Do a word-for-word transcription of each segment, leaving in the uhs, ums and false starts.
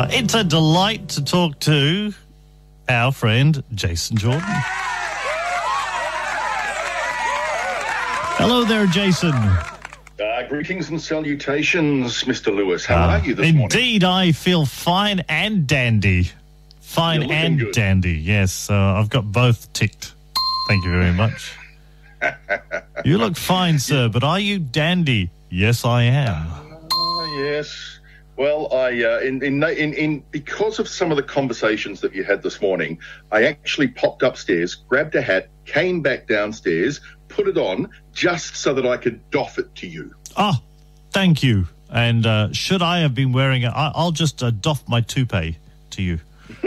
Uh, it's a delight to talk to our friend Jason Jordan. Hello there, Jason. Uh, greetings and salutations, Mister Lewis. How uh, are you this indeed, morning? Indeed, I feel fine and dandy. Fine and good. dandy, yes. Uh, I've got both ticked. Thank you very much. You look fine, sir, but are you dandy? Yes, I am. Uh, yes. Well, I uh, in, in in in because of some of the conversations that you had this morning, I actually popped upstairs, grabbed a hat, came back downstairs, put it on, just so that I could doff it to you. Oh, thank you. And uh, should I have been wearing it, I- I'll just uh, doff my toupee to you.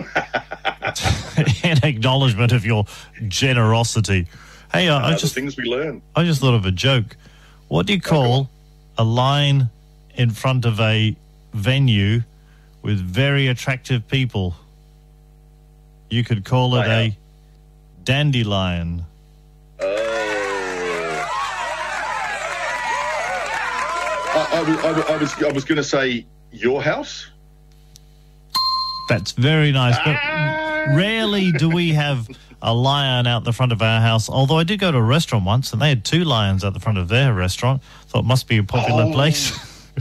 In acknowledgement of your generosity. Hey, uh, Uh, I the just things we learn. I just thought of a joke. What do you call a line in front of a venue with very attractive people? You could call it a dandelion. Oh. I, I was I, was- I was I was going to say your house. That's very nice, but rarely do we have a lion out the front of our house. Although I did go to a restaurant once, and they had two lions at the front of their restaurant. Thought it must be a popular Oh. place.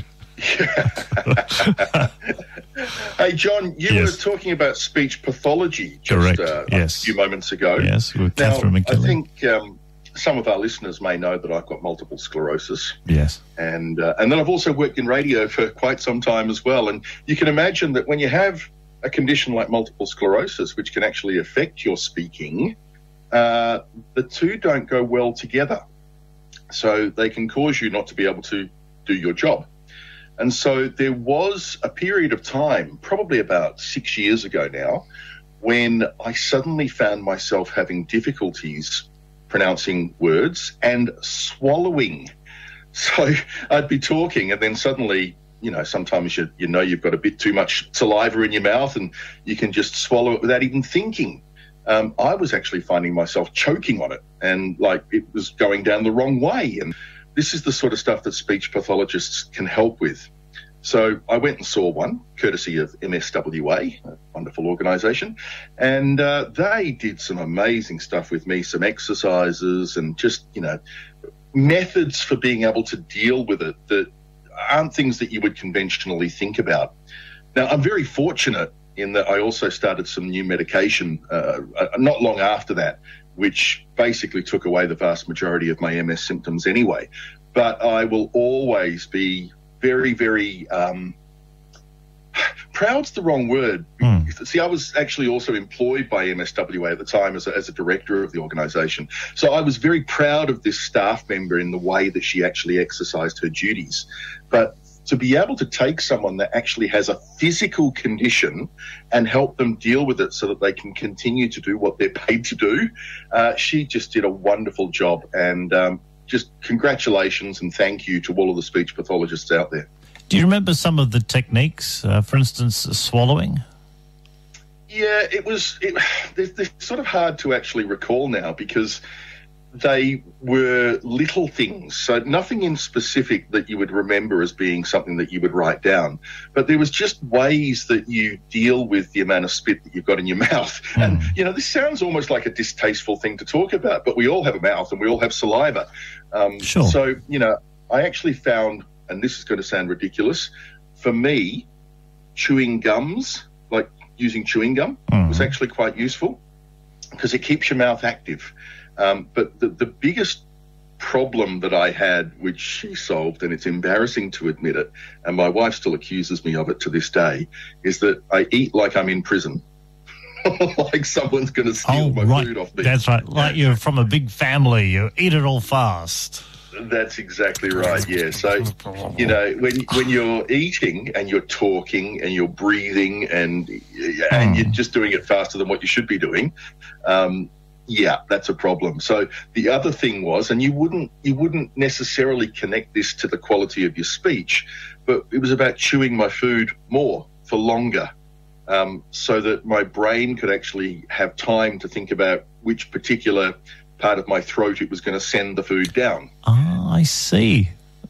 Hey, John, you Yes. were talking about speech pathology just Correct, uh, yes. a few moments ago. Yes, with Now, Catherine I McKinley. think um, some of our listeners may know that I've got multiple sclerosis. Yes. And uh, and then I've also worked in radio for quite some time as well. And you can imagine that when you have a condition like multiple sclerosis, which can actually affect your speaking, uh, the two don't go well together. So they can cause you not to be able to do your job. And so there was a period of time, probably about six years ago now, when I suddenly found myself having difficulties pronouncing words and swallowing. So I'd be talking and then suddenly, you know, sometimes you, you know you've got a bit too much saliva in your mouth and you can just swallow it without even thinking. Um, I was actually finding myself choking on it and like it was going down the wrong way. And this is the sort of stuff that speech pathologists can help with. So I went and saw one, courtesy of M S W A, a wonderful organisation, and uh, they did some amazing stuff with me, some exercises and just, you know, methods for being able to deal with it that aren't things that you would conventionally think about. Now, I'm very fortunate in that I also started some new medication uh, not long after that, which basically took away the vast majority of my M S symptoms anyway. But I will always be very, very um, proud's the wrong word. Mm. See, I was actually also employed by M S W A at the time as a, as a director of the organisation. So I was very proud of this staff member in the way that she actually exercised her duties. But to be able to take someone that actually has a physical condition and help them deal with it so that they can continue to do what they're paid to do, uh, she just did a wonderful job. And um, just congratulations and thank you to all of the speech pathologists out there. Do you remember some of the techniques, uh, for instance, swallowing? Yeah, it was, it, they're, they're sort of hard to actually recall now because they were little things. So nothing in specific that you would remember as being something that you would write down. But there was just ways that you deal with the amount of spit that you've got in your mouth. Mm. And, you know, this sounds almost like a distasteful thing to talk about, but we all have a mouth and we all have saliva. Um, sure. So, you know, I actually found, and this is going to sound ridiculous, for me, chewing gums, like using chewing gum, mm. was actually quite useful because it keeps your mouth active. Um, but the, the biggest problem that I had, which she solved, and it's embarrassing to admit it, and my wife still accuses me of it to this day, is that I eat like I'm in prison. Like someone's going to steal oh, my right. food off me. That's right. Like you're from a big family. You eat it all fast. That's exactly right, yeah. So, you know, when when you're eating and you're talking and you're breathing and, and mm. you're just doing it faster than what you should be doing, um, yeah, that's a problem. So the other thing was, and you wouldn't you wouldn't necessarily connect this to the quality of your speech, but it was about chewing my food more for longer, um, so that my brain could actually have time to think about which particular part of my throat it was going to send the food down. Ah, I see.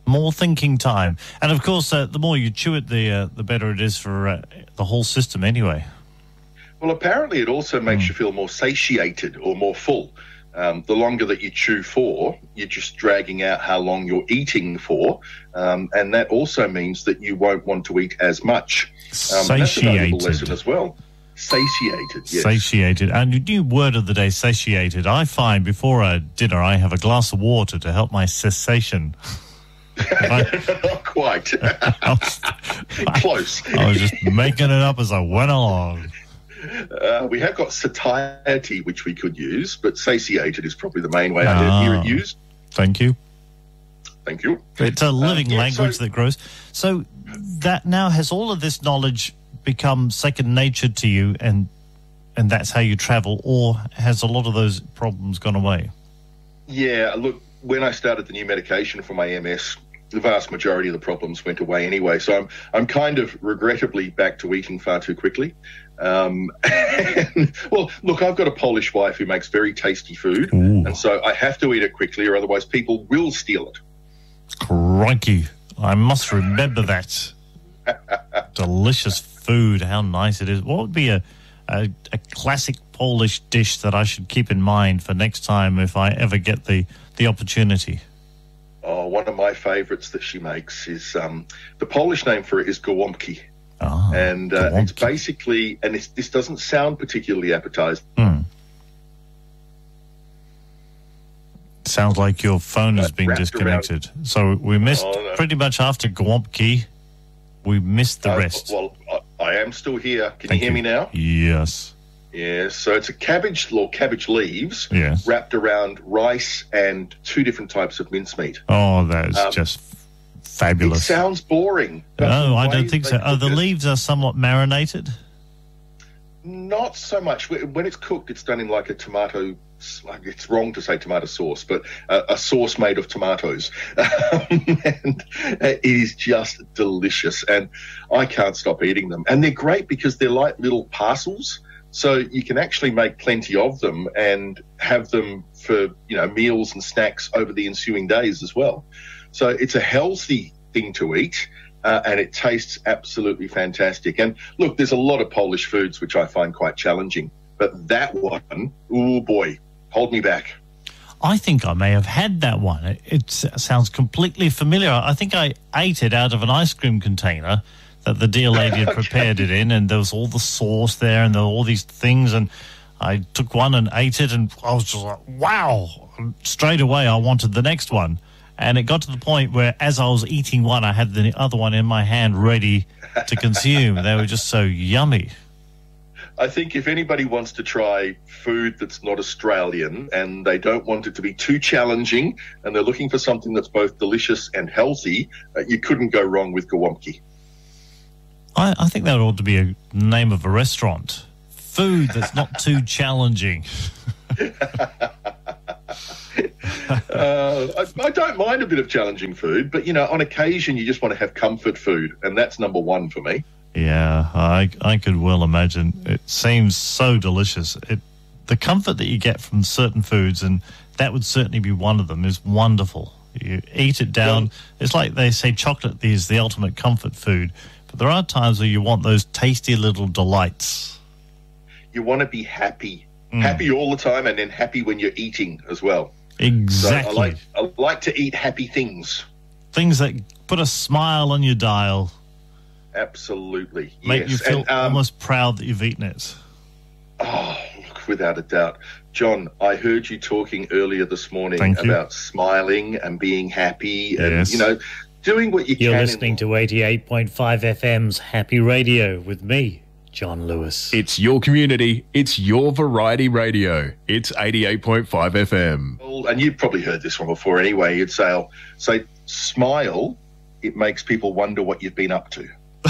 More thinking time. And, of course, uh, the more you chew it, the uh, the better it is for uh, the whole system anyway. Well, apparently it also makes Mm. you feel more satiated or more full. Um, the longer that you chew for, you're just dragging out how long you're eating for, um, and that also means that you won't want to eat as much. Um, that's a valuable lesson Satiated. as well. Satiated, yes. Satiated. And your new word of the day, satiated. I find before a dinner I have a glass of water to help my cessation. I, Not quite. I, was, Close. I was just making it up as I went along. Uh, we have got satiety, which we could use, but satiated is probably the main way I Ah. hear it used. Thank you. Thank you. It's a living yeah, language so- that grows. So that now has all of this knowledge become second nature to you, and and that's how you travel, or has a lot of those problems gone away? Yeah, look, when I started the new medication for my M S, the vast majority of the problems went away anyway. So I'm I'm kind of regrettably back to eating far too quickly. Um, and, well, look, I've got a Polish wife who makes very tasty food, Ooh. and so I have to eat it quickly, or otherwise people will steal it. Crikey. I must remember that. Delicious food. How nice it is. What would be a, a, a classic Polish dish that I should keep in mind for next time if I ever get the, the opportunity? Oh, one of my favourites that she makes is um, the Polish name for it is gołąbki. Ah, And uh, it's gołąbki. basically, and it's, this doesn't sound particularly appetizing. Hmm. Sounds like your phone has Uh, been wrapped disconnected. So we missed Oh, no. pretty much after gołąbki. We missed the Uh, rest. Well, I, I am still here. Can Thank you hear me now? Yes. Yes. So it's a cabbage or cabbage leaves Yes. wrapped around rice and two different types of mincemeat. Oh, that is Um, just It fabulous. sounds boring. but No, the I way don't think they so. Oh, cook the it- leaves are somewhat marinated. Not so much. When it's cooked, it's done in like a tomato. Like it's wrong to say tomato sauce, but a, a sauce made of tomatoes, and it is just delicious. And I can't stop eating them. And they're great because they're like little parcels, so you can actually make plenty of them and have them for you know meals and snacks over the ensuing days as well. So it's a healthy thing to eat. Uh, and it tastes absolutely fantastic. And look, there's a lot of Polish foods which I find quite challenging, but that one, oh boy, hold me back. I think I may have had that one. It, it s- sounds completely familiar. I think I ate it out of an ice cream container that the dear lady had prepared it in, and there was all the sauce there, and there were all these things, and I took one and ate it, and I was just like, wow. Straight away, I wanted the next one. And it got to the point where as I was eating one, I had the other one in my hand ready to consume. They were just so yummy. I think if anybody wants to try food that's not Australian and they don't want it to be too challenging and they're looking for something that's both delicious and healthy, uh, you couldn't go wrong with gołąbki. I, I think that ought to be a name of a restaurant. Food that's not too challenging. Uh, I, I don't mind a bit of challenging food, but, you know, on occasion you just want to have comfort food, and that's number one for me. Yeah, I I could well imagine. It seems so delicious. It the comfort that you get from certain foods, and that would certainly be one of them, is wonderful. You eat it down. Yeah. It's like they say chocolate is the ultimate comfort food, but there are times where you want those tasty little delights. You want to be happy, Mm. happy all the time, and then happy when you're eating as well. Exactly. So I like I like to eat happy things. Things that put a smile on your dial, Absolutely, make yes. you feel and, um, almost proud that you've eaten it. Oh, look, without a doubt. John, I heard you talking earlier this morning Thank you. about smiling and being happy and, Yes. you know, doing what you You're can. listening in- to eighty-eight point five F M's Happy Radio with me, John Lewis. It's your community. It's your variety radio. It's eighty-eight point five F M. Well, and you've probably heard this one before anyway. You'd say, oh, say, smile, it makes people wonder what you've been up to.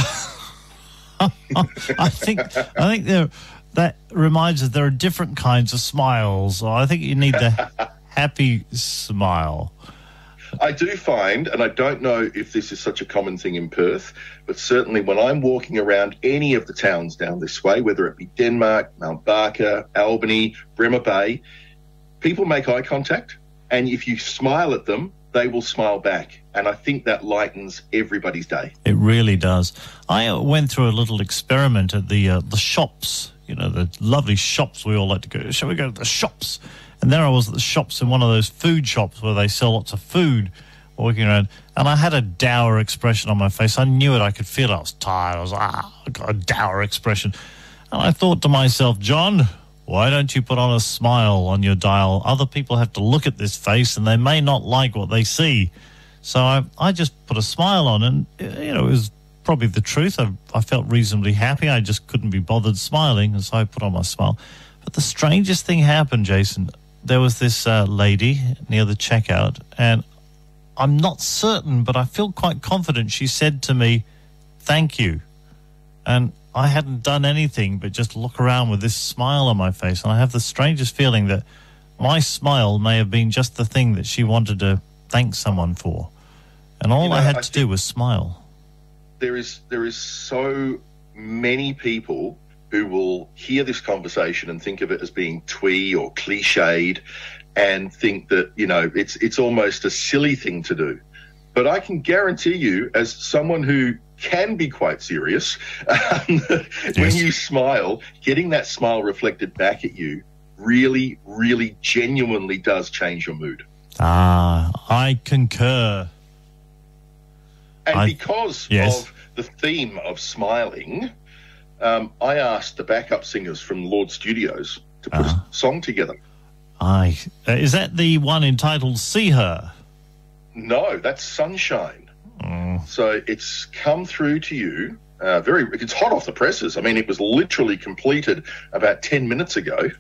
I think I think there that reminds us there are different kinds of smiles. So I think you need the happy smile. I do find, and I don't know if this is such a common thing in Perth, but certainly when I'm walking around any of the towns down this way, whether it be Denmark, Mount Barker, Albany, Bremer Bay, people make eye contact, and if you smile at them, they will smile back. And I think that lightens everybody's day. It really does. I uh, went through a little experiment at the uh, the shops, you know, the lovely shops we all like to go. Shall we go to the shops? And there I was at the shops in one of those food shops where they sell lots of food, walking around. And I had a dour expression on my face. I knew it. I could feel it. I was tired. I was, ah, I got a dour expression. And I thought to myself, John, why don't you put on a smile on your dial? Other people have to look at this face and they may not like what they see. So I, I just put a smile on, and, you know, it was probably the truth. I, I felt reasonably happy. I just couldn't be bothered smiling, and so I put on my smile. But the strangest thing happened, Jason. There was this uh, lady near the checkout, and I'm not certain, but I feel quite confident she said to me, thank you. And I hadn't done anything but just look around with this smile on my face, and I have the strangest feeling that my smile may have been just the thing that she wanted to thank someone for. And all you know, I had I to do was smile. There is there is so many people who will hear this conversation and think of it as being twee or cliched and think that, you know, it's it's almost a silly thing to do. But I can guarantee you, as someone who can be quite serious, um, yes. when you smile, getting that smile reflected back at you really, really genuinely does change your mood. Ah, I concur. And I, because yes. of the theme of smiling, um, I asked the backup singers from Lord Studios to put uh-huh. a song together. I uh, is that the one entitled See Her? No, that's Sunshine. Oh. So it's come through to you. Uh, very, it's hot off the presses. I mean, it was literally completed about ten minutes ago.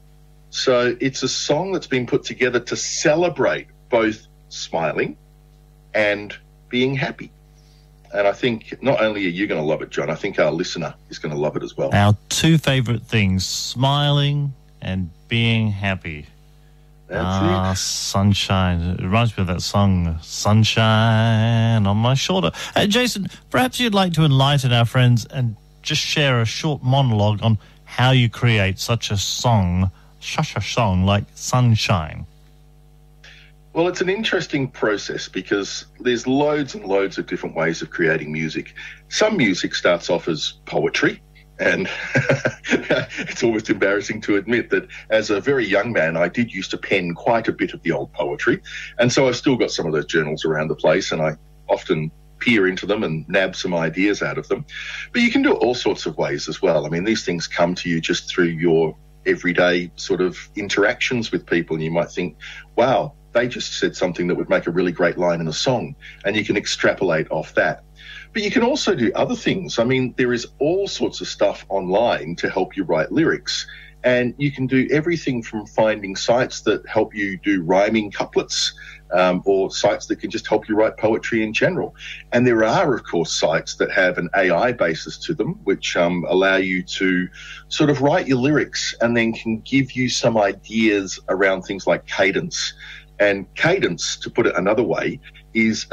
So it's a song that's been put together to celebrate both smiling and being happy. And I think not only are you going to love it, John, I think our listener is going to love it as well. Our two favourite things, smiling and being happy. That's ah, it. Sunshine. It reminds me of that song, Sunshine on My Shoulder. Uh, Jason, perhaps you'd like to enlighten our friends and just share a short monologue on how you create such a song, such a song like Sunshine. Well, it's an interesting process because there's loads and loads of different ways of creating music. Some music starts off as poetry, and it's almost embarrassing to admit that as a very young man, I did used to pen quite a bit of the old poetry, and so I've still got some of those journals around the place, and I often peer into them and nab some ideas out of them. But you can do it all sorts of ways as well. I mean, these things come to you just through your everyday sort of interactions with people, and you might think, wow, they just said something that would make a really great line in a song, and you can extrapolate off that. But you can also do other things. I mean, there is all sorts of stuff online to help you write lyrics, and you can do everything from finding sites that help you do rhyming couplets, um, or sites that can just help you write poetry in general. And there are, of course, sites that have an A I basis to them, which um, allow you to sort of write your lyrics and then can give you some ideas around things like cadence. And cadence, to put it another way, is